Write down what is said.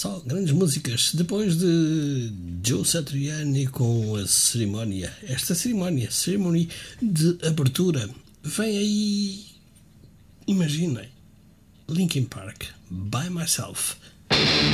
Só grandes músicas. Depois de Joe Satriani com a cerimónia, esta cerimónia de abertura, vem aí, imaginem, Linkin Park, By Myself.